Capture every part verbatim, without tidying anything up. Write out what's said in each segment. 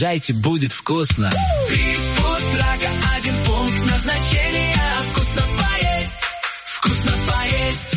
Жайте, будет вкусно. Фудтрака, один пункт назначения. Вкусно поесть, вкусно поесть.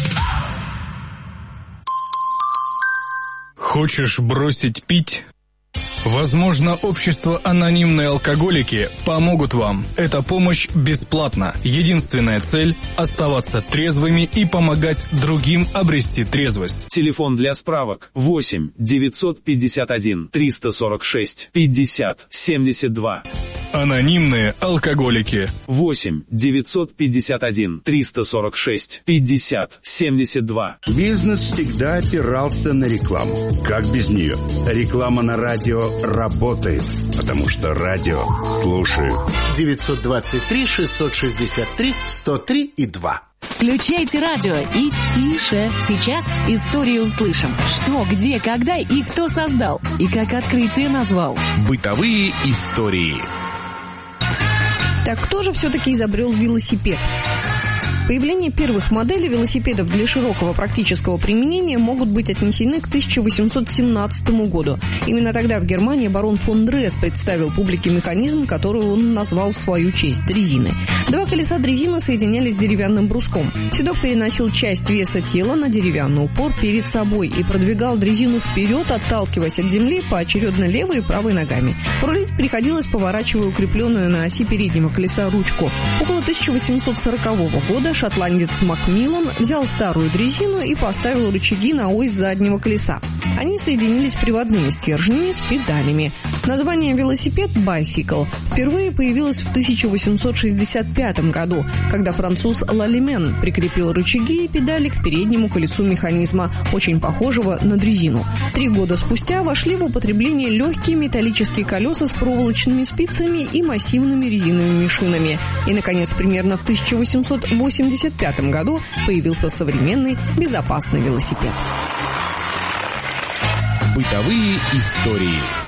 Хочешь бросить пить? Возможно, общество «Анонимные алкоголики» помогут вам. Эта помощь бесплатна. Единственная цель – оставаться трезвыми и помогать другим обрести трезвость. Телефон для справок восемь девятьсот пятьдесят один триста сорок шесть пятьдесят семьдесят два. «Анонимные алкоголики». восемь девятьсот пятьдесят один триста сорок шесть пятьдесят семьдесят два. Бизнес всегда опирался на рекламу. Как без нее? Реклама на радио работает, потому что радио слушают. девятьсот двадцать три шестьсот шестьдесят три сто три и два. Включайте радио и тише. Сейчас историю услышим. Что, где, когда и кто создал. И как открытие назвал. Бытовые истории. Так кто же все-таки изобрел велосипед? Появление первых моделей велосипедов для широкого практического применения могут быть отнесены к тысяча восемьсот семнадцатому году. Именно тогда в Германии барон фон Дресс представил публике механизм, который он назвал в свою честь – дрезины. Два колеса дрезины соединялись деревянным бруском. Седок переносил часть веса тела на деревянный упор перед собой и продвигал дрезину вперед, отталкиваясь от земли поочередно левой и правой ногами. Рулить приходилось, поворачивая укрепленную на оси переднего колеса ручку. Около тысяча восемьсот сорокового года шотландец Макмиллан взял старую дрезину и поставил рычаги на ось заднего колеса. Они соединились приводными стержнями с педалями. Название велосипед «bicycle» впервые появилось в тысяча восемьсот шестьдесят пятом году, когда француз Лалемен прикрепил рычаги и педали к переднему колесу механизма, очень похожего на дрезину. Три года спустя вошли в употребление легкие металлические колеса с проволочными спицами и массивными резиновыми шинами. И, наконец, примерно в тысяча восемьсот восемьдесят пятом году появился современный безопасный велосипед. Бытовые истории.